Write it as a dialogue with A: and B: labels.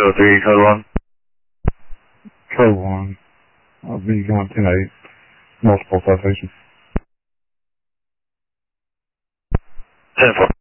A: 3, code 1.
B: Code 1. I'll be going 10-8. Multiple citations.
A: 10-4.